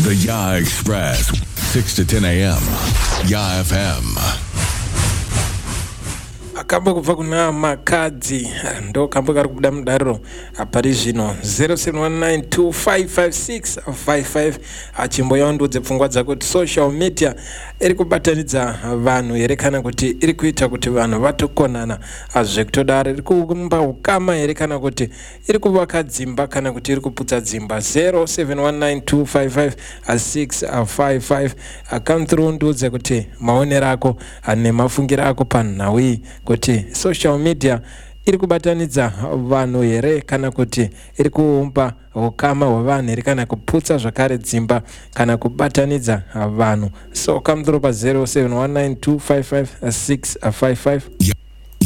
The Ya Express, 6 to 10 a.m. Ya FM. Akamba kubva kuna makadzi ndo kamba kari kubuda mudariro pari zvino 0719255655 achimboyaundudze pfungwa dzako kuti social media iri kubatanidza vanhu here kana kuti iri kuita kuti vanhu vatokonana zvekutodaro iri kumba ukama here kana kuti iri kuvaka dzimba kana kuti iri kuputsa dzimba 0719255655 come through undudze kuti maonero ako nemafungiro ako panhau iyi kuti social media iri kubatanidza vanhu here kana kuti iri kuumba ukama hwavanhu here kana kuputsa zvakare dzimba kana kubatanidza vanhu. So come through pa 0719255655.